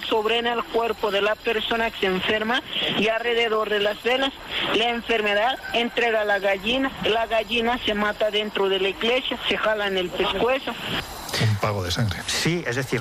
sobre en el cuerpo de la persona que se enferma y alrededor de las venas. La enfermedad entrega a la gallina se mata dentro de la iglesia, se jala en el pescuezo. Un pago de sangre. Sí, es decir,